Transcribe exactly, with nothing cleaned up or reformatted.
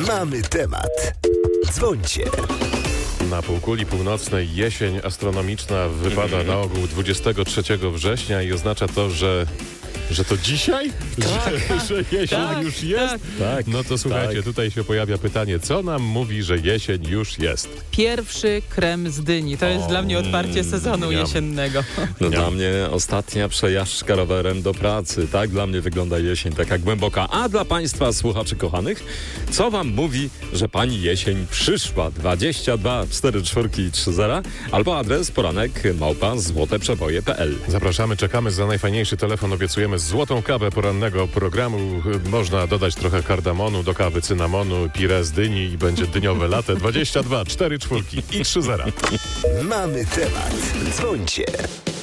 Mamy temat. Dzwońcie. Na półkuli północnej jesień astronomiczna wypada na ogół dwudziestego trzeciego września i oznacza to, że Że to dzisiaj? Tak, że, że jesień tak, już jest? tak. No to słuchajcie, tak. tutaj się pojawia pytanie, co nam mówi, że jesień już jest? Pierwszy krem z dyni. To jest O, dla mnie otwarcie sezonu miam. jesiennego. No dla mnie ostatnia przejażdżka rowerem do pracy. Tak dla mnie wygląda jesień, taka głęboka. A dla państwa słuchaczy kochanych, co wam mówi, że pani jesień przyszła? dwadzieścia dwa cztery cztery trzy zero albo adres poranek małpa złoteprzeboje kropka p l. Zapraszamy, czekamy za najfajniejszy telefon, obiecujemy złotą kawę porannego programu. Można dodać trochę kardamonu do kawy, cynamonu, pire z dyni i będzie dyniowe latte. dwadzieścia dwa cztery cztery i trzy zero. Mamy temat. Dzwońcie.